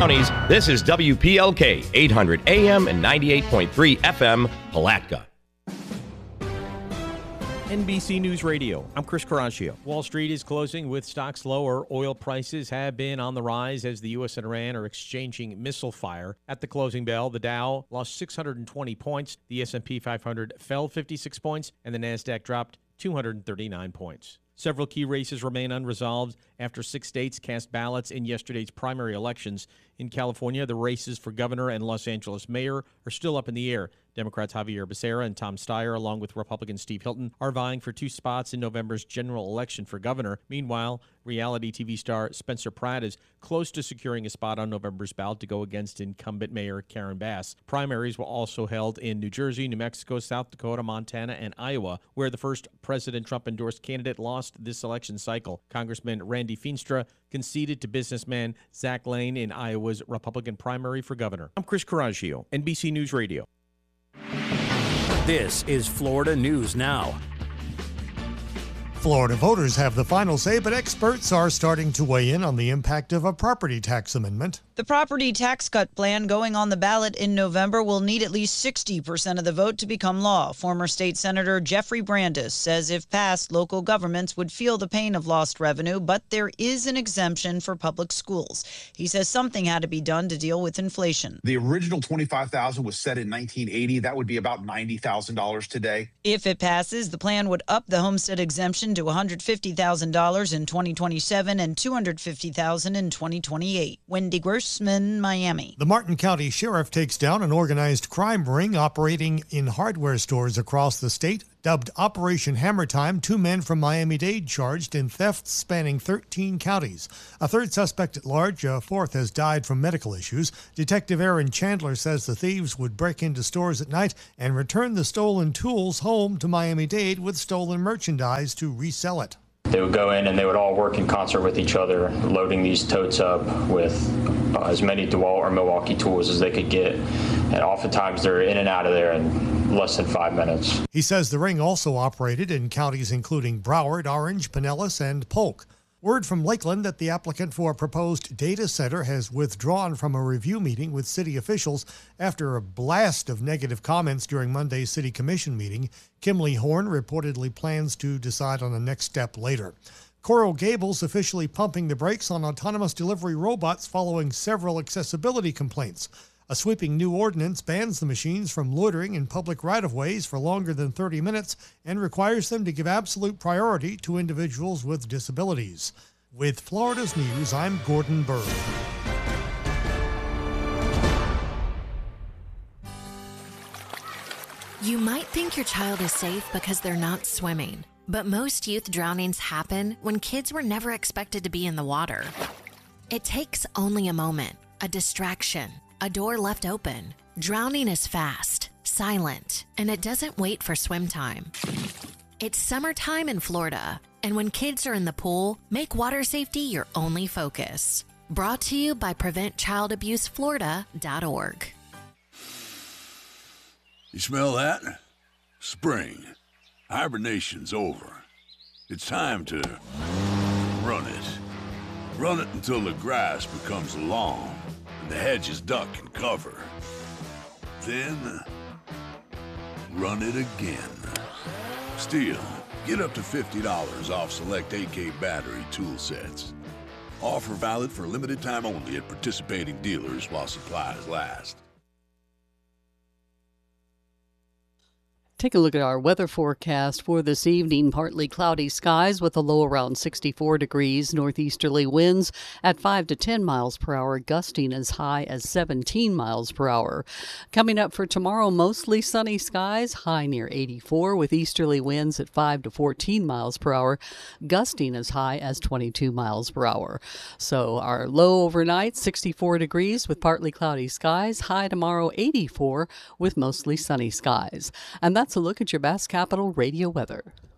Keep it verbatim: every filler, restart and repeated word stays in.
counties, this is W P L K, eight hundred A M and ninety-eight point three F M, Palatka. N B C News Radio, I'm Chris Caraccio. Wall Street is closing with stocks lower. Oil prices have been on the rise as the U S and Iran are exchanging missile fire. At the closing bell, the Dow lost six hundred twenty points, the S and P five hundred fell fifty-six points, and the NASDAQ dropped two hundred thirty-nine points. Several key races remain unresolved after six states cast ballots in yesterday's primary elections. In California, the races for governor and Los Angeles mayor are still up in the air. Democrats Javier Becerra and Tom Steyer, along with Republican Steve Hilton, are vying for two spots in November's general election for governor. Meanwhile, reality T V star Spencer Pratt is close to securing a spot on November's ballot to go against incumbent Mayor Karen Bass. Primaries were also held in New Jersey, New Mexico, South Dakota, Montana, and Iowa, where the first President Trump-endorsed candidate lost this election cycle. Congressman Randy Feenstra conceded to businessman Zach Lane in Iowa's Republican primary for governor. I'm Chris Caraccio, N B C News Radio. This is Florida News Now. Florida voters have the final say, but experts are starting to weigh in on the impact of a property tax amendment. The property tax cut plan going on the ballot in November will need at least sixty percent of the vote to become law. Former state senator Jeffrey Brandes says if passed, local governments would feel the pain of lost revenue, but there is an exemption for public schools. He says something had to be done to deal with inflation. The original twenty-five thousand dollars was set in nineteen eighty. That would be about ninety thousand dollars today. If it passes, the plan would up the homestead exemption to one hundred fifty thousand dollars in twenty twenty-seven and two hundred fifty thousand dollars in twenty twenty-eight. Wendy Grossman, Miami. The Martin County Sheriff takes down an organized crime ring operating in hardware stores across the state. Dubbed Operation Hammer Time, two men from Miami-Dade charged in thefts spanning thirteen counties. A third suspect at large, a fourth has died from medical issues. Detective Aaron Chandler says the thieves would break into stores at night and return the stolen tools home to Miami-Dade with stolen merchandise to resell it. They would go in and they would all work in concert with each other, loading these totes up with uh, as many DeWalt or Milwaukee tools as they could get. And oftentimes they're in and out of there in less than five minutes. He says the ring also operated in counties including Broward, Orange, Pinellas, and Polk. Word from Lakeland that the applicant for a proposed data center has withdrawn from a review meeting with city officials after a blast of negative comments during Monday's city commission meeting. Kimley Horn reportedly plans to decide on the next step later. Coral Gables officially pumping the brakes on autonomous delivery robots following several accessibility complaints. A sweeping new ordinance bans the machines from loitering in public right-of-ways for longer than thirty minutes and requires them to give absolute priority to individuals with disabilities. With Florida's News, I'm Gordon Bird. You might think your child is safe because they're not swimming, but most youth drownings happen when kids were never expected to be in the water. It takes only a moment, a distraction, a door left open. Drowning is fast, silent, and it doesn't wait for swim time. It's summertime in Florida, and when kids are in the pool, make water safety your only focus. Brought to you by prevent child abuse florida dot org. You smell that? Spring. Hibernation's over. It's time to run it. Run it until the grass becomes long and the hedges duck and cover. Then, run it again. Still, get up to fifty dollars off select A K battery tool sets. Offer valid for a limited time only at participating dealers while supplies last. Take a look at our weather forecast for this evening. Partly cloudy skies with a low around sixty-four degrees. Northeasterly winds at five to ten miles per hour, gusting as high as seventeen miles per hour. Coming up for tomorrow, mostly sunny skies, high near eighty-four with easterly winds at five to fourteen miles per hour, gusting as high as twenty-two miles per hour. So our low overnight, sixty-four degrees with partly cloudy skies. High tomorrow, eighty-four with mostly sunny skies. And that's That's a look at your Bass Capital radio weather.